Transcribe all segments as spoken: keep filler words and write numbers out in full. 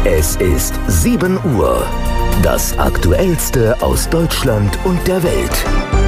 Es ist sieben Uhr. Das Aktuellste aus Deutschland und der Welt.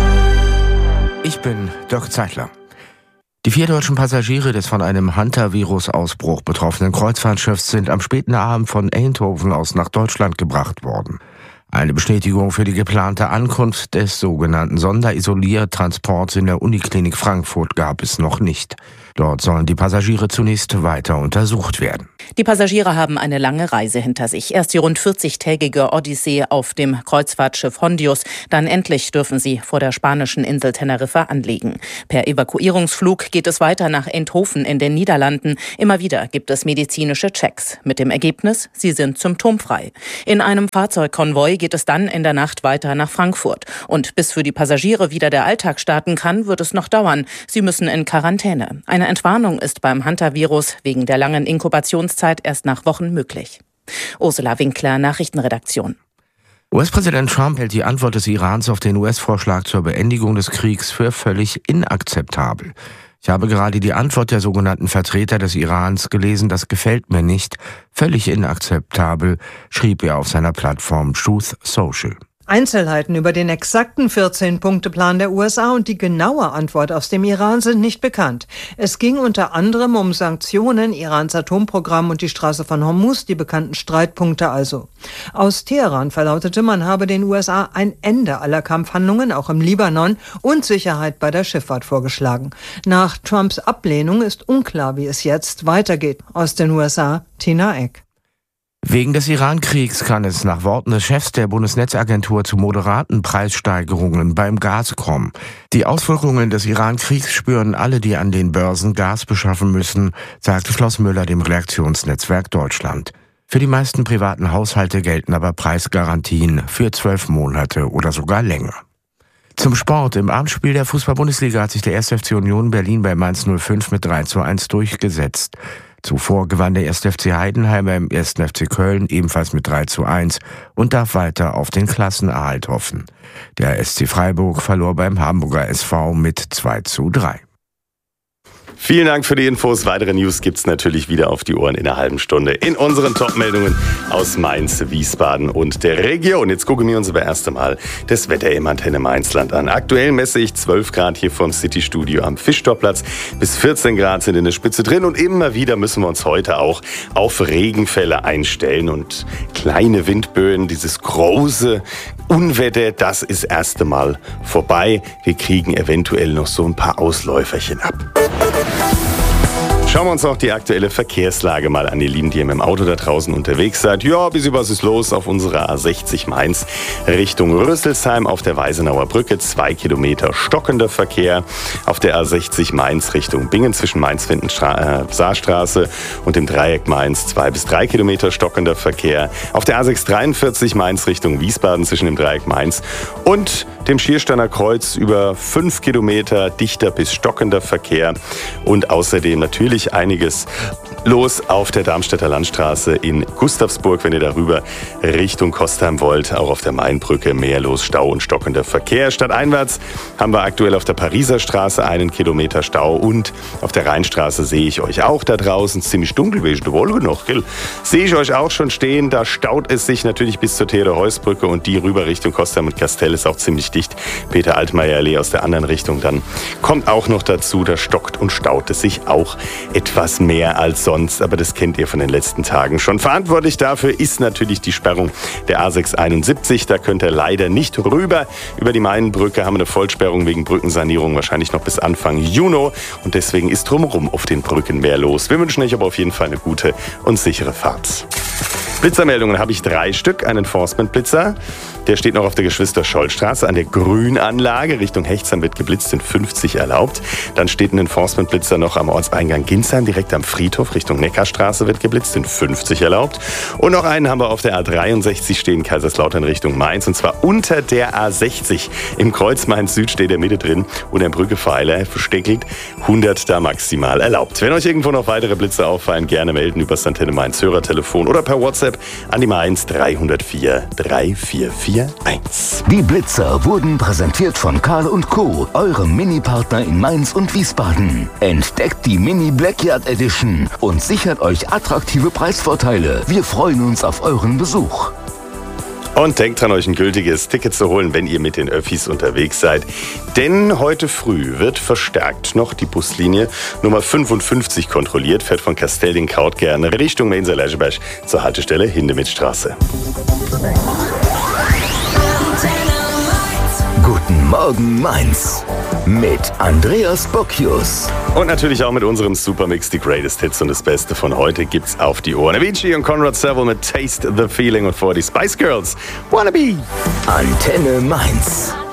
Ich bin Dirk Zeitler. Die vier deutschen Passagiere des von einem Hantavirus-Ausbruch betroffenen Kreuzfahrtschiffs sind am späten Abend von Eindhoven aus nach Deutschland gebracht worden. Eine Bestätigung für die geplante Ankunft des sogenannten Sonderisoliertransports in der Uniklinik Frankfurt gab es noch nicht. Dort sollen die Passagiere zunächst weiter untersucht werden. Die Passagiere haben eine lange Reise hinter sich. Erst die rund vierzigtägige Odyssee auf dem Kreuzfahrtschiff Hondius. Dann endlich dürfen sie vor der spanischen Insel Teneriffa anlegen. Per Evakuierungsflug geht es weiter nach Eindhoven in den Niederlanden. Immer wieder gibt es medizinische Checks. Mit dem Ergebnis, sie sind symptomfrei. In einem Fahrzeugkonvoi geht es dann in der Nacht weiter nach Frankfurt. Und bis für die Passagiere wieder der Alltag starten kann, wird es noch dauern. Sie müssen in Quarantäne. Eine Entwarnung ist beim Hantavirus wegen der langen Inkubationszeit erst nach Wochen möglich. Ursula Winkler, Nachrichtenredaktion. U S-Präsident Trump hält die Antwort des Irans auf den U S-Vorschlag zur Beendigung des Kriegs für völlig inakzeptabel. Ich habe gerade die Antwort der sogenannten Vertreter des Irans gelesen, das gefällt mir nicht. Völlig inakzeptabel, schrieb er auf seiner Plattform Truth Social. Einzelheiten über den exakten vierzehn-Punkte-Plan der U S A und die genaue Antwort aus dem Iran sind nicht bekannt. Es ging unter anderem um Sanktionen, Irans Atomprogramm und die Straße von Hormuz, die bekannten Streitpunkte also. Aus Teheran verlautete, man habe den U S A ein Ende aller Kampfhandlungen, auch im Libanon, und Sicherheit bei der Schifffahrt vorgeschlagen. Nach Trumps Ablehnung ist unklar, wie es jetzt weitergeht. Aus den U S A, Tina Eck. Wegen des Iran-Kriegs kann es nach Worten des Chefs der Bundesnetzagentur zu moderaten Preissteigerungen beim Gas kommen. Die Auswirkungen des Iran-Kriegs spüren alle, die an den Börsen Gas beschaffen müssen, sagte Schloss Müller dem Redaktionsnetzwerk Deutschland. Für die meisten privaten Haushalte gelten aber Preisgarantien für zwölf Monate oder sogar länger. Zum Sport. Im Abendspiel der Fußball-Bundesliga hat sich der erste F C Union Berlin bei Mainz null fünf mit drei zu eins durchgesetzt. Zuvor gewann der erste F C Heidenheim beim ersten F C Köln ebenfalls mit drei zu eins und darf weiter auf den Klassenerhalt hoffen. Der S C Freiburg verlor beim Hamburger S V mit zwei zu drei. Vielen Dank für die Infos. Weitere News gibt's natürlich wieder auf die Ohren in einer halben Stunde in unseren Top-Meldungen aus Mainz, Wiesbaden und der Region. Jetzt gucken wir uns aber erst einmal das Wetter im Antenne Mainzland an. Aktuell messe ich zwölf Grad hier vom City-Studio am Fischtorplatz. Bis vierzehn Grad sind in der Spitze drin und immer wieder müssen wir uns heute auch auf Regenfälle einstellen und kleine Windböen, dieses große Unwetter, das ist erst einmal vorbei. Wir kriegen eventuell noch so ein paar Ausläuferchen ab. Schauen wir uns noch die aktuelle Verkehrslage mal an, ihr Lieben, die ihr mit dem Auto da draußen unterwegs seid. Ja, bisschen was ist los auf unserer A sechzig Mainz Richtung Rüsselsheim auf der Weisenauer Brücke. Zwei Kilometer stockender Verkehr. Auf der A sechzig Mainz Richtung Bingen zwischen Mainz-Findensaarstraße und dem Dreieck Mainz zwei bis drei Kilometer stockender Verkehr. Auf der A sechs dreiundvierzig Mainz Richtung Wiesbaden zwischen dem Dreieck Mainz und dem Schiersteiner Kreuz über fünf Kilometer dichter bis stockender Verkehr. Und außerdem natürlich einiges los auf der Darmstädter Landstraße in Gustavsburg, wenn ihr darüber Richtung Kostheim wollt. Auch auf der Mainbrücke mehr los, Stau und stockender Verkehr. Stadteinwärts haben wir aktuell auf der Pariser Straße einen Kilometer Stau und auf der Rheinstraße sehe ich euch auch da draußen. Ziemlich dunkel, wie der Wolke noch, gell? Sehe ich euch auch schon stehen. Da staut es sich natürlich bis zur Theodor-Heuss-Brücke und die rüber Richtung Kostheim und Kastel ist auch ziemlich dicht. Peter-Altmaier-Allee aus der anderen Richtung dann kommt auch noch dazu. Da stockt und staut es sich auch etwas mehr als sonst, aber das kennt ihr von den letzten Tagen schon. Verantwortlich dafür ist natürlich die Sperrung der A sechs einundsiebzig. Da könnt ihr leider nicht rüber. Über die Mainbrücke haben wir eine Vollsperrung wegen Brückensanierung wahrscheinlich noch bis Anfang Juni und deswegen ist drumherum auf den Brücken mehr los. Wir wünschen euch aber auf jeden Fall eine gute und sichere Fahrt. Blitzermeldungen habe ich drei Stück. Ein Enforcement-Blitzer. Der steht noch auf der Geschwister-Scholl-Straße an der Grünanlage. Richtung Hechtsheim wird geblitzt, sind fünfzig erlaubt. Dann steht ein Enforcement-Blitzer noch am Ortseingang Ginsheim, direkt am Friedhof. Richtung Neckarstraße wird geblitzt, sind fünfzig erlaubt. Und noch einen haben wir auf der A dreiundsechzig stehen, Kaiserslautern Richtung Mainz. Und zwar unter der A sechzig. Im Kreuz Mainz-Süd steht der Mitte drin. Und der Brückepfeiler versteckelt hundert da maximal erlaubt. Wenn euch irgendwo noch weitere Blitze auffallen, gerne melden über das Antenne Mainz Hörertelefon oder per WhatsApp WhatsApp an die Mainz drei null vier drei vier vier eins. Die Blitzer wurden präsentiert von Karl und Co., eurem Mini-Partner in Mainz und Wiesbaden. Entdeckt die Mini Blackyard Edition und sichert euch attraktive Preisvorteile. Wir freuen uns auf euren Besuch. Und denkt dran, euch ein gültiges Ticket zu holen, wenn ihr mit den Öffis unterwegs seid. Denn heute früh wird verstärkt noch die Buslinie Nummer fünfundfünfzig kontrolliert, fährt von Kastelding-Krautgern Richtung Mainzer-Lescheberg zur Haltestelle Hindemitzstraße. Guten Morgen Mainz mit Andreas Bocchius. Und natürlich auch mit unserem Supermix, die Greatest Hits und das Beste von heute gibt's auf die Ohren. Avicii und Conrad Sewell mit Taste the Feeling und vor die Spice Girls, Wanna Be. Antenne Mainz.